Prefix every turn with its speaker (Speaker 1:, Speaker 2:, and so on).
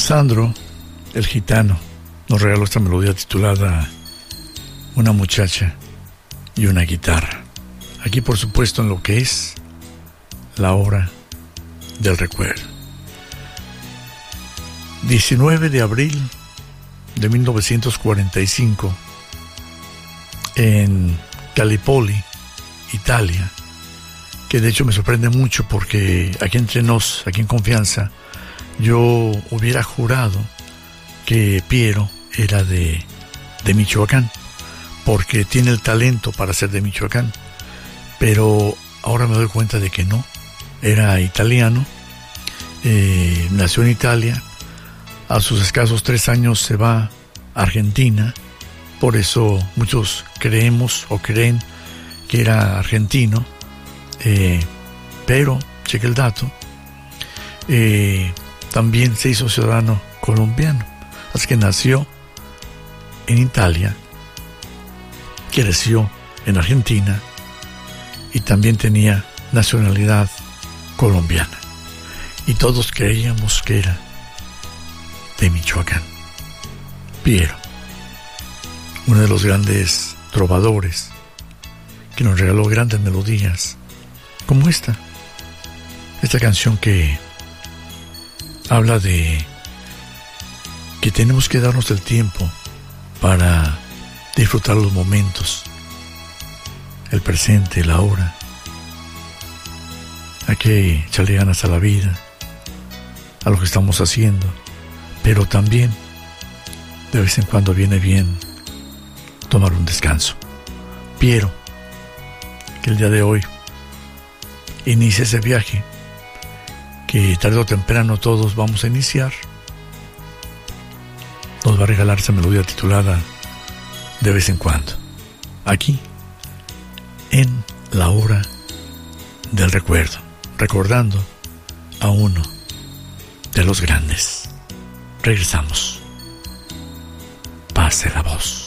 Speaker 1: Sandro, el gitano, nos regaló esta melodía titulada Una muchacha y una guitarra. Aquí, por supuesto, en lo que es la hora del recuerdo. 19 de abril de 1945, en Gallipoli, Italia, que de hecho me sorprende mucho porque aquí entre nos, aquí en confianza, yo hubiera jurado que Piero era de Michoacán, porque tiene el talento para ser de Michoacán, pero ahora me doy cuenta de que no, era italiano, nació en Italia, a sus escasos 3 años se va a Argentina, por eso muchos creemos o creen que era argentino, pero, cheque el dato, también se hizo ciudadano colombiano, así que nació en Italia, creció en Argentina y también tenía nacionalidad colombiana, y todos creíamos que era de Michoacán. Piero, uno de los grandes trovadores que nos regaló grandes melodías como esta canción que habla de que tenemos que darnos el tiempo para disfrutar los momentos, el presente, la hora. Hay que echarle ganas a la vida, a lo que estamos haciendo, pero también de vez en cuando viene bien tomar un descanso. Piero, que el día de hoy inicia ese viaje que tarde o temprano todos vamos a iniciar, nos va a regalar esa melodía titulada De vez en cuando, aquí en la hora del recuerdo, recordando a uno de los grandes. Regresamos. Pase la voz.